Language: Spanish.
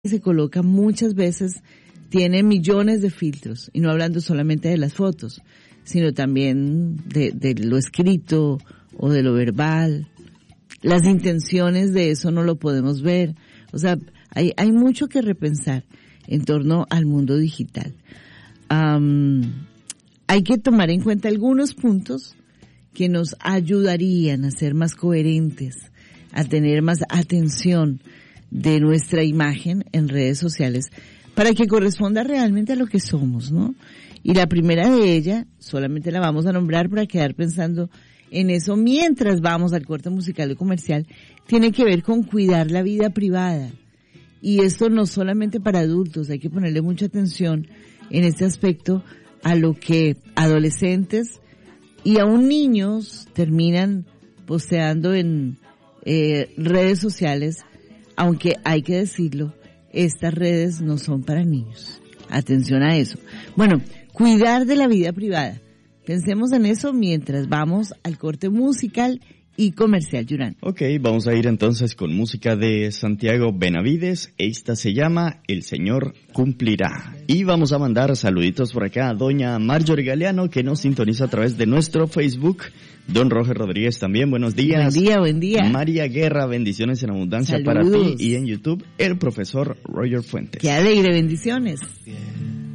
se coloca muchas veces tiene millones de filtros, y no hablando solamente de las fotos, sino también de lo escrito o de lo verbal. Las intenciones de eso no lo podemos ver. O sea, hay mucho que repensar en torno al mundo digital. Hay que tomar en cuenta algunos puntos que nos ayudarían a ser más coherentes, a tener más atención de nuestra imagen en redes sociales, para que corresponda realmente a lo que somos, ¿no? Y la primera de ellas, solamente la vamos a nombrar para quedar pensando en eso mientras vamos al corte musical y comercial, tiene que ver con cuidar la vida privada. Y esto no solamente para adultos, hay que ponerle mucha atención en este aspecto a lo que adolescentes y aún niños terminan posteando en redes sociales, aunque hay que decirlo, estas redes no son para niños. Atención a eso. Bueno, cuidar de la vida privada. Pensemos en eso mientras vamos al corte musical y comercial, Yurán. Ok, vamos a ir entonces con música de Santiago Benavides. Esta se llama El Señor Cumplirá. Y vamos a mandar saluditos por acá a doña Marjorie Galeano, que nos sintoniza a través de nuestro Facebook. Don Roger Rodríguez también, buenos días. Buen día. María Guerra, bendiciones en abundancia. Saludos para ti. Y en YouTube, el profesor Roger Fuentes. Qué alegre, bendiciones.